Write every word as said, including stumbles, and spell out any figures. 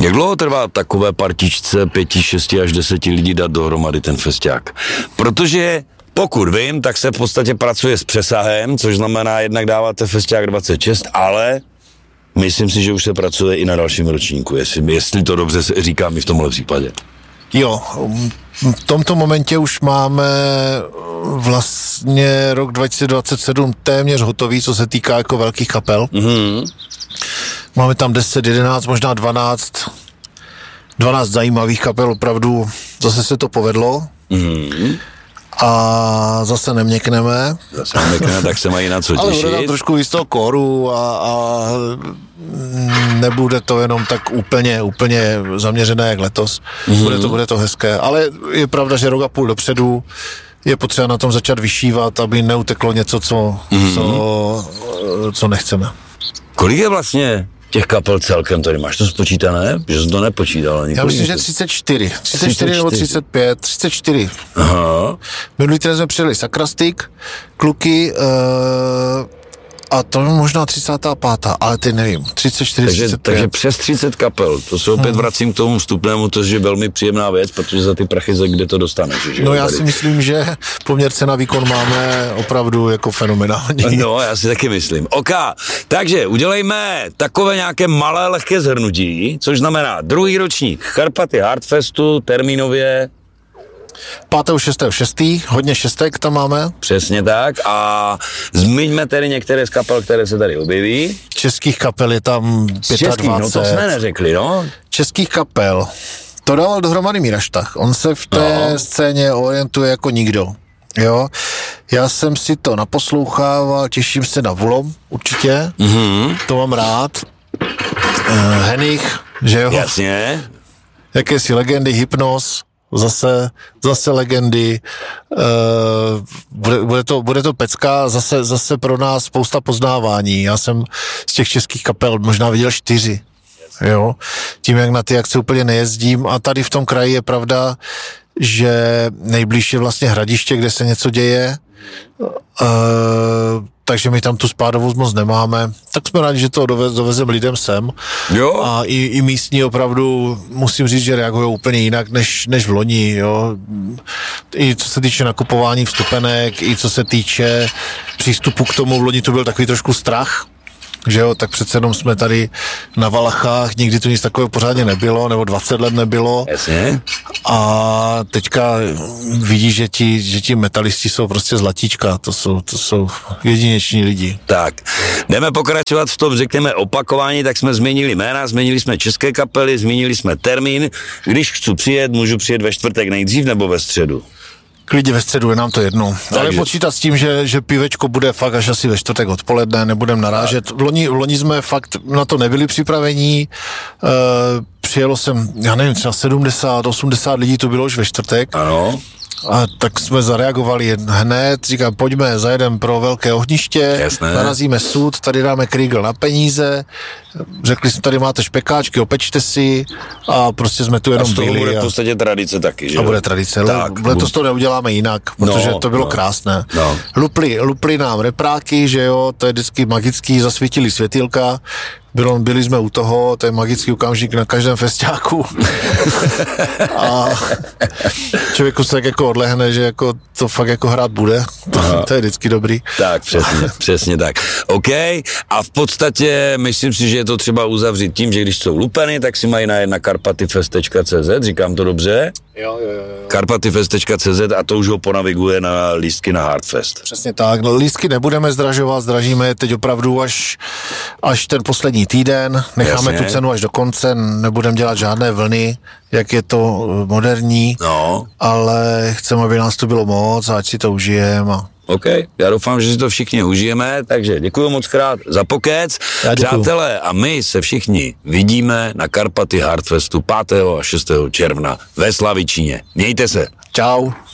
Jak dlouho trvá takové partičce pěti, šesti až deseti lidí dát dohromady ten festiák? Protože pokud vím, tak se v podstatě pracuje s přesahem, což znamená, jednak dáváte festiák dvacet šest, ale myslím si, že už se pracuje i na dalším ročníku, jestli, jestli to dobře říkám i v tomhle případě. Jo, v tomto momentě už máme vlastně rok dva tisíce dvacet sedm téměř hotový, co se týká jako velkých kapel. Mm-hmm. Máme tam deset, jedenáct, možná dvanáct, dvanáct zajímavých kapel, opravdu zase se to povedlo. Mm-hmm. A zase neměkneme. Zase neměkneme, tak se mají na co těšit. Ale bude tam trošku víc toho kóru a, a nebude to jenom tak úplně, úplně zaměřené jak letos. Mm-hmm. Bude to, bude to hezké. Ale je pravda, že rok a půl dopředu je potřeba na tom začat vyšívat, aby neuteklo něco, co, mm-hmm. co, co nechceme. Kolik je vlastně těch kapel celkem tady? Máš to spočítané? Že jsi to nepočítal. Já myslím, že třicet čtyři. třicet čtyři nebo třicet pět. třicet čtyři. Aha. Minulý týden jsme přijeli Sakrastik, kluky, uh, a to je možná třicátá pátá, ale ty nevím, třicet čtyři, takže, třicet pět. Takže přes třicet kapel, to se opět hmm. vracím k tomu vstupnému, to je velmi příjemná věc, protože za ty prachy, za kde to dostaneš. Že? No já tady. si myslím, že poměr cena výkon máme opravdu jako fenomenální. No, já si taky myslím. OK, takže udělejme takové nějaké malé, lehké shrnutí, což znamená druhý ročník Karpaty Hardfestu, termínově pátého šestého šestého hodně šestek tam máme. Přesně tak a zmiňme tedy některé z kapel, které se tady objeví. Českých kapel je tam dvacet pět. Českých, no to jsme neřekli, no. Českých kapel, to dával dohromady Míra Štach, on se v té no. scéně orientuje jako nikdo, jo. Já jsem si to naposlouchával, těším se na Vulom, určitě, mm-hmm. to mám rád. Uh, Henich, že jo. Jasně. Jakési legendy, Hypnos, Zase, zase legendy, uh, bude, bude, to, bude to pecka, zase, zase pro nás spousta poznávání. Já jsem z těch českých kapel možná viděl čtyři, jo, tím jak na ty akce úplně nejezdím a tady v tom kraji je pravda, že nejblíž je vlastně Hradiště, kde se něco děje, uh, takže my tam tu spádovost moc nemáme, tak jsme rádi, že to dovez, dovezem lidem sem. Jo. A i, i místní opravdu, musím říct, že reagují úplně jinak, než, než v loni, jo. I co se týče nakupování vstupenek, i co se týče přístupu k tomu, v loni to byl takový trošku strach, že jo, tak přece jenom jsme tady na Valachách, nikdy tu nic takového pořádně nebylo, nebo dvacet let nebylo. Jasně. A teďka vidíš, že ti, že ti metalisti jsou prostě zlatíčka, to jsou, to jsou jedineční lidi. Tak, jdeme pokračovat v tom, řekněme, opakování, tak jsme změnili jména, změnili jsme české kapely, změnili jsme termín. Když chci přijet, můžu přijet ve čtvrtek nejdřív nebo ve středu? Klidně ve středu, je nám to jedno. Takže. Ale počítat s tím, že, že pivečko bude fakt až asi ve čtvrtek odpoledne, nebudem narážet. V loni, v loni jsme fakt na to nebyli připravení. Uh, přijelo jsem, já nevím, třeba sedmdesát, osmdesát lidí to bylo už ve čtvrtek. Ano. A tak jsme zareagovali hned, říkám, pojďme, zajedem pro velké ohniště, Jasné. narazíme sud, tady dáme Kriegel na peníze, řekli jsme, tady máte špekáčky, opečte si a prostě jsme tu jenom byli. A z toho bude v podstatě tradice taky, že? A bude tradice, tak, letos to neuděláme jinak, protože no, to bylo no, krásné. No. Lupli, lupli nám repráky, že jo, to je vždycky magický, zasvítili světýlka, Bylo, byli jsme u toho, to je magický okamžik na každém festiáku. A člověku se tak jako odlehne, že jako to fakt jako hrát bude. To, to je vždycky dobrý. Tak, přesně, přesně tak. OK, a v podstatě myslím si, že je to třeba uzavřít tím, že když jsou lupeny, tak si mají najet na karpatyfest tečka cé zet, říkám to dobře? Jo, jo, jo. karpatyfest tečka cé zet a to už ho ponaviguje na lístky na Hardfest. Přesně tak, no, lístky nebudeme zdražovat, zdražíme je teď opravdu až, až ten poslední týden, necháme Jasně. tu cenu až do konce, nebudeme dělat žádné vlny, jak je to moderní, no. ale chceme, aby nás to bylo moc a ať si to užijeme. A... OK, já doufám, že si to všichni užijeme, takže děkuji moc krát za pokec. Přátelé, a my se všichni vidíme na Karpaty Hardfestu pátého a šestého června ve Slavičíně. Mějte se. Čau.